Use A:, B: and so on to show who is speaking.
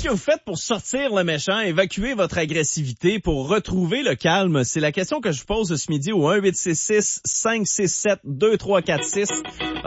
A: Qu'est-ce que vous faites pour sortir le méchant, évacuer votre agressivité, pour retrouver le calme? C'est la question que je vous pose ce midi au 1-866-567-2346.